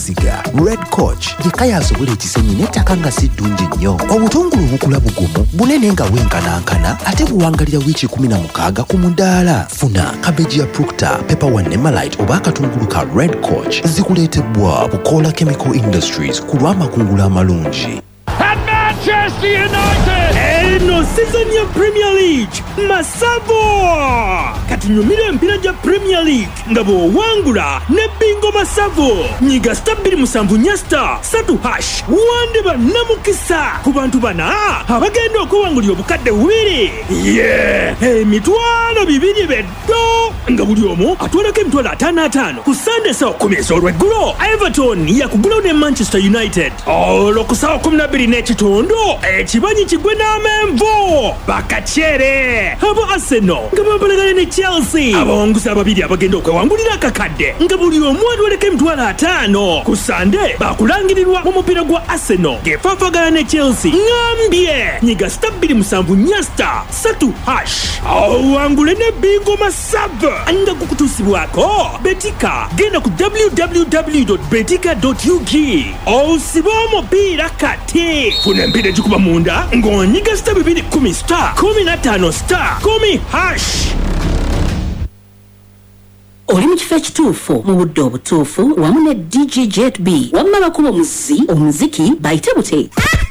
ekiziga. Red Coach yekka yasobola ekisenyi n'ettaka nga si ddungi nnyo. Obutungulu bukula bugumu, bunene nga bwenkanankana ate buwangalira wiiki 16 ku mudaala. Funa kabeji ya Procter, Pepper One ne Malite oba akatungulu ka Red Coach zikuleetebwa Bukola Chemical Industries ku lw'amakungula amalungi. Manchester United! Eno season ya Premier League Masavo! Kati nyumira empira ja Premier League nga bw'owangula ne bingo Masavo. Nyiga *2 nyasta 3# wande bannamukisa ku bantu bana abagenda okuwangulira obukadde 2. Emitwalo 2 beddo nga buli omu atwalako emitwalo 5 ku Sunday saa 10 ez'olweggulo. Everton yakugulawo ne Manchester United olwo ku saa 12 n'ekitundu. Ekibanyi kigwe n'amenvu bakakyere. Abo Arsenal nga bambalagana ne Chelsea abawonguzi ababiri abagenda okwewangulira akakadde nga buli omu atwaleko emitwalo 5 ku Sunday bakulangirirwa mu mupiira gwa Arsenal ng'efaafagana ne Chelsea. Ngambye nyiga *2 nyasta 3# owangule ne bingo Masava nga gukutuusibwako Betika. Genda ku www.betika.ug osiba omupiira kati. Funa empira gikuba munda ng'onyiga *2 10*15*10#. Oli mu kifo ekituufu mu budde obutuufu wamu ne DJ Jet B wamma bakuba omuziki bayite bute.